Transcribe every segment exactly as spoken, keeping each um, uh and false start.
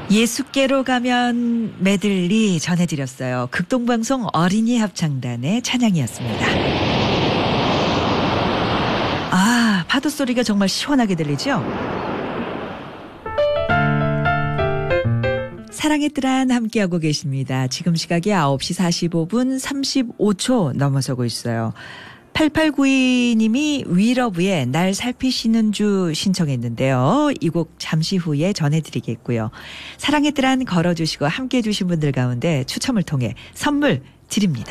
예수께로 가면 메들리 전해드렸어요. 극동방송 어린이 합창단의 찬양이었습니다. 아, 파도 소리가 정말 시원하게 들리죠? 사랑의 뜰안 함께하고 계십니다. 지금 시각이 아홉 시 사십오 분 삼십오 초 넘어서고 있어요. 팔팔구이 님이 위러브의 날 살피시는 주 신청했는데요. 이 곡 잠시 후에 전해드리겠고요. 사랑의 뜰안 걸어주시고 함께해 주신 분들 가운데 추첨을 통해 선물 드립니다.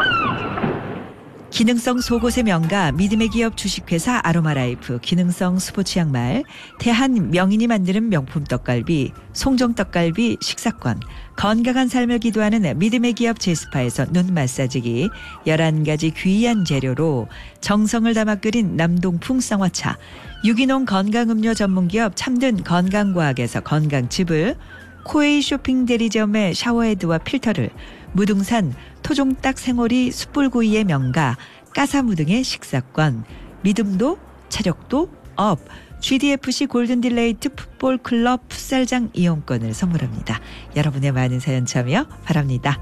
기능성 속옷의 명가 믿음의 기업 주식회사 아로마라이프, 기능성 스포츠 양말, 대한 명인이 만드는 명품 떡갈비, 송정 떡갈비 식사권, 건강한 삶을 기도하는 믿음의 기업 제스파에서 눈 마사지기, 열한 가지 귀한 재료로 정성을 담아 끓인 남동풍 쌍화차, 유기농 건강음료 전문기업 참든 건강과학에서 건강즙을, 코웨이 쇼핑 대리점의 샤워헤드와 필터를, 무등산 토종닭 생오리 숯불구이의 명가 까사무등의 식사권, 믿음도 차력도 업, 지디에프씨 골든딜레이트 풋볼클럽 풋살장 이용권을 선물합니다. 여러분의 많은 사연 참여 바랍니다.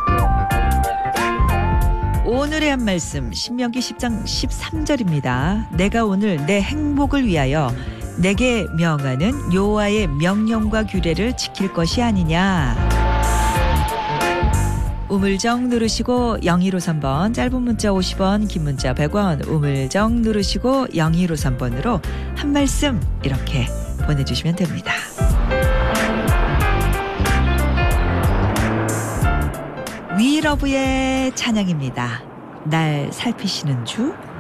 오늘의 한 말씀 신명기 십 장 십삼 절입니다. 내가 오늘 내 행복을 위하여 내게 명하는 여호와의 명령과 규례를 지킬 것이 아니냐. 우물정 누르시고 영일오삼 번, 짧은 문자 오십 원, 긴 문자 백 원, 우물정 누르시고 영일오삼 번으로 한 말씀 이렇게 보내주시면 됩니다. 위러브의 찬양입니다. 날 살피시는 주.